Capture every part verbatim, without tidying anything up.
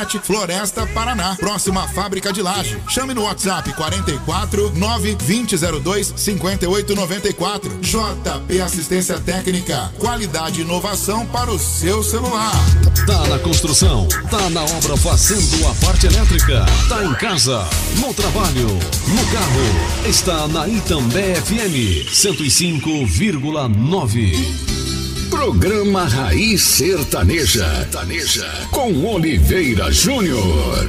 Floresta, Paraná, próxima à fábrica de laje. Chame no WhatsApp quarenta e quatro, nove vinte, zero dois, cinquenta e oito noventa e quatro. J P Assistência Técnica, qualidade e inovação para o seu celular. Tá na construção, tá na obra fazendo a parte elétrica, tá em casa, no trabalho, no carro, está na Itambé F M cento e cinco vírgula nove. Programa Raiz Sertaneja, Sertaneja com Oliveira Júnior.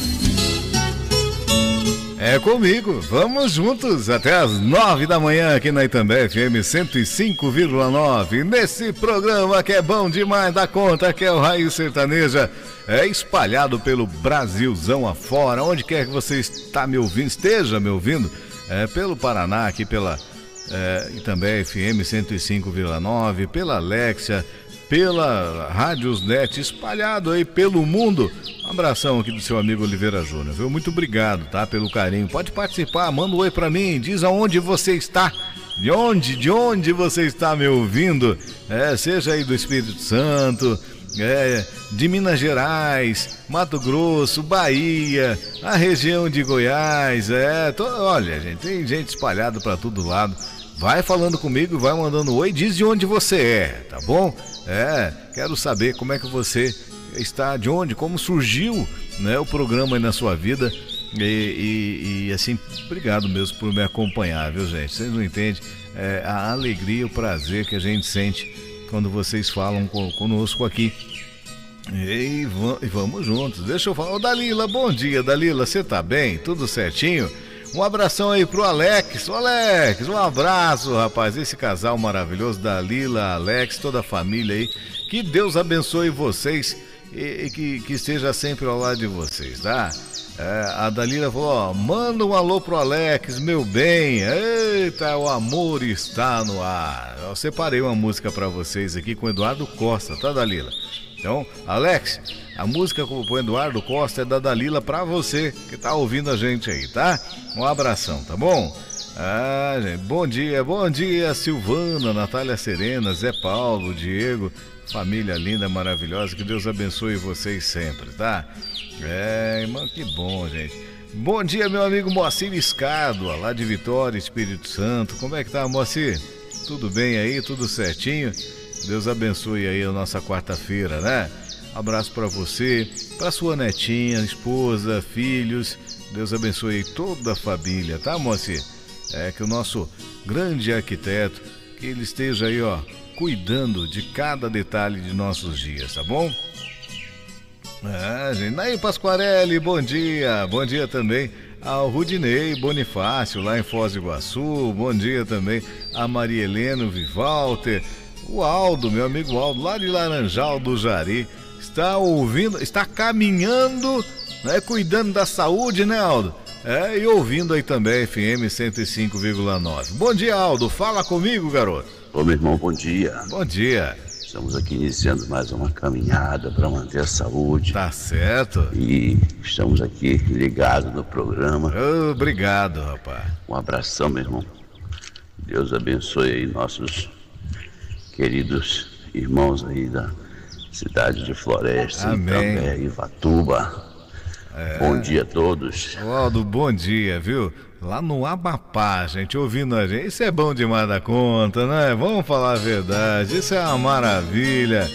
É comigo, vamos juntos até as nove da manhã aqui na Itambé F M cento e cinco vírgula nove. Nesse programa que é bom demais da conta, que é o Raiz Sertaneja, é espalhado pelo Brasilzão afora, onde quer que você está me ouvindo, esteja me ouvindo, é pelo Paraná, aqui pela É, e também F M cento e cinco vírgula nove, pela Alexia, pela Rádiosnet, espalhado aí pelo mundo. Um abração aqui do seu amigo Oliveira Júnior, viu? Muito obrigado, tá? Pelo carinho. Pode participar, manda um oi pra mim, diz aonde você está, de onde, de onde você está me ouvindo, é, seja aí do Espírito Santo, é, de Minas Gerais, Mato Grosso, Bahia, a região de Goiás, é, tô, olha, gente, tem gente espalhada pra todo lado. Vai falando comigo, vai mandando oi, diz de onde você é, tá bom? É, quero saber como é que você está, de onde, como surgiu, né, o programa aí na sua vida. E, e, e assim, obrigado mesmo por me acompanhar, viu, gente? Vocês não entendem é, a alegria, o prazer que a gente sente quando vocês falam conosco aqui. E, e vamos juntos. Deixa eu falar. Ô Dalila, bom dia, Dalila, você tá bem? Tudo certinho? Um abração aí pro Alex. Ô Alex, um abraço, rapaz. Esse casal maravilhoso, Dalila, Alex, toda a família aí. Que Deus abençoe vocês e, e que, que esteja sempre ao lado de vocês, tá? É, a Dalila falou, ó, manda um alô pro Alex, meu bem. Eita, o amor está no ar. Eu separei uma música pra vocês aqui com o Eduardo Costa, tá, Dalila? Então, Alex, a música com o Eduardo Costa é da Dalila pra você que tá ouvindo a gente aí, tá? Um abração, tá bom? Ah, gente, bom dia, bom dia, Silvana, Natália Serena, Zé Paulo, Diego, família linda, maravilhosa, que Deus abençoe vocês sempre, tá? É, irmão, que bom, gente. Bom dia, meu amigo Moacir Escado, lá de Vitória, Espírito Santo. Como é que tá, Moacir? Tudo bem aí? Tudo certinho? Deus abençoe aí a nossa quarta-feira, né? Abraço para você, para sua netinha, esposa, filhos. Deus abençoe toda a família, tá, Moacir? É que o nosso grande arquiteto, que ele esteja aí, ó, cuidando de cada detalhe de nossos dias, tá bom? Ah, gente, Nair Pasquarelli, bom dia, bom dia também ao Rudinei Bonifácio, lá em Foz do Iguaçu, bom dia também a Maria Helena, o Vivalter, o Aldo, meu amigo Aldo, lá de Laranjal do Jari, está ouvindo, está caminhando, né, cuidando da saúde, né, Aldo? É, e ouvindo aí também F M cento e cinco vírgula nove. Bom dia, Aldo, fala comigo, garoto. Ô, meu irmão, bom dia. Bom dia. Estamos aqui iniciando mais uma caminhada para manter a saúde. Tá certo. E estamos aqui ligados no programa. Obrigado, rapaz. Um abração, meu irmão. Deus abençoe aí nossos queridos irmãos aí da cidade de Floresta, Itambé, Ivatuba. É. Bom dia a todos. Aldo, bom dia, viu? Lá no Amapá, gente, ouvindo a gente. Isso é bom demais da conta, né? Vamos falar a verdade, isso é uma maravilha.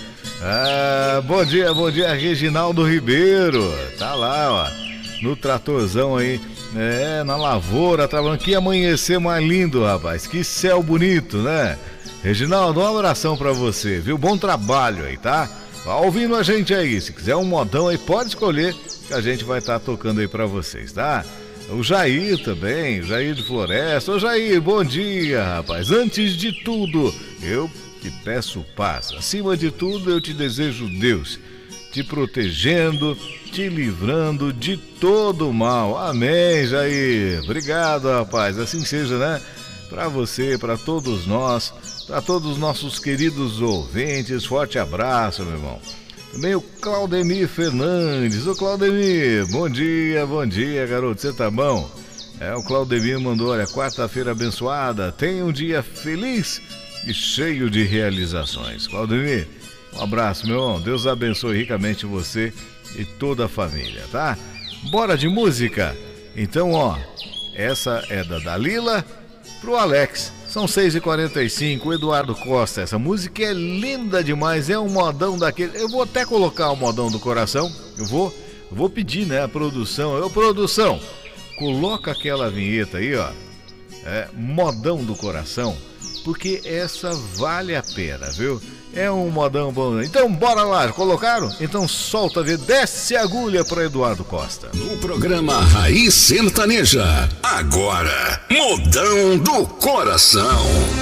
Ah, bom dia, bom dia, Reginaldo Ribeiro. Tá lá, ó, no tratorzão aí, é, na lavoura, trabalhando. Que amanhecer mais lindo, rapaz. Que céu bonito, né? Reginaldo, um abração pra você, viu? Bom trabalho aí, tá? Tá ouvindo a gente aí. Se quiser um modão aí, pode escolher, que a gente vai estar tá tocando aí pra vocês, tá? O Jair também, o Jair de Floresta. Ô Jair, bom dia, rapaz. Antes de tudo, eu te peço paz. Acima de tudo, eu te desejo Deus, te protegendo, te livrando de todo o mal. Amém, Jair. Obrigado, rapaz. Assim seja, né? Para você, para todos nós, para todos os nossos queridos ouvintes. Forte abraço, meu irmão. Também o Claudemir Fernandes. Ô Claudemir, bom dia, bom dia, garoto, você tá bom? É, o Claudemir mandou, olha, quarta-feira abençoada, tenha um dia feliz e cheio de realizações. Claudemir, um abraço, meu irmão, Deus abençoe ricamente você e toda a família, tá? Bora de música? Então, ó, essa é da Dalila pro Alex. São seis e quarenta e cinco, Eduardo Costa. Essa música é linda demais, é um modão daquele. Eu vou até colocar o modão do coração. Eu vou, eu vou pedir, né, a produção. Ô, produção, coloca aquela vinheta aí, ó. É, modão do coração, porque essa vale a pena, viu? É um modão bom. Então bora lá, colocaram? Então solta a ver, desce a agulha para Eduardo Costa. No programa Raiz Sertaneja, agora, modão do coração.